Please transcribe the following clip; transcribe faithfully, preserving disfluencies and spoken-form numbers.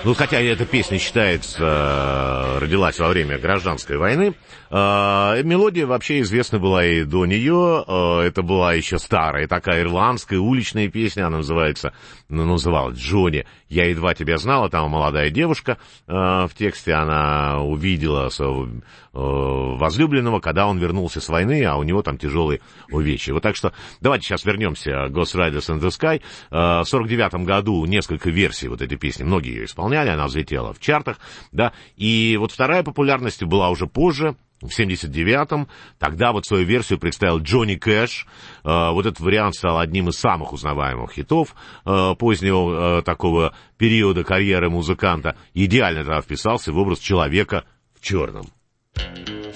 Ну, хотя эта песня считается, родилась во время гражданской войны, мелодия вообще известна была и до нее. Это была еще старая такая ирландская уличная песня, она называется, ну, называлась «Джонни, я едва тебя знала». Там молодая девушка, в тексте она увидела своего возлюбленного, когда он вернулся с войны, а у него там тяжелые увечья. Вот так что давайте сейчас вернемся к Ghost Riders in the Sky. В сорок девятом году несколько версий вот этой песни, многие ее исполняли, она взлетела в чартах, да, и вот вторая популярность была уже позже, в семьдесят девятом, тогда вот свою версию представил Джонни Кэш. Вот этот вариант стал одним из самых узнаваемых хитов позднего такого периода карьеры музыканта. Идеально тогда вписался в образ человека в черном.